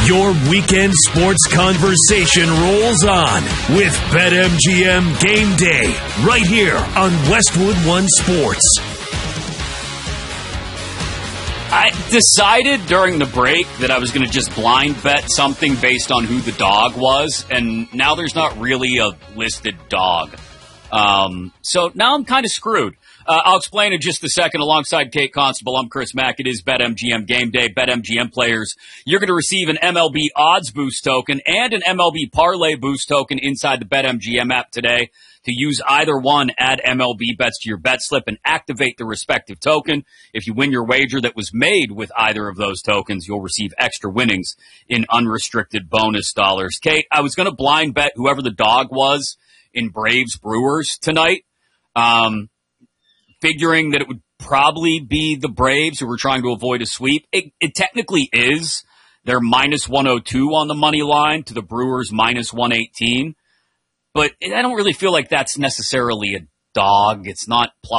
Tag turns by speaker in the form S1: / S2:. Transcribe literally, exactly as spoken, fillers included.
S1: Your weekend sports conversation rolls on with BetMGM Game Day right here on Westwood One Sports.
S2: I decided during the break that I was going to just blind bet something based on who the dog was, and now there's not really a listed dog. Um, so now I'm kind of screwed. Uh, I'll explain in just a second. Alongside Kate Constable, I'm Chris Mack. It is BetMGM Game Day. BetMGM players, you're going to receive an M L B Odds Boost token and an M L B Parlay Boost token inside the BetMGM app today. To use either one, add M L B bets to your bet slip and activate the respective token. If you win your wager that was made with either of those tokens, you'll receive extra winnings in unrestricted bonus dollars. Kate, I was going to blind bet whoever the dog was in Braves Brewers tonight, um, figuring that it would probably be the Braves who were trying to avoid a sweep. It, it technically is. They're minus one oh two on the money line to the Brewers minus one eighteen. But I don't really feel like that's necessarily a dog. It's not plus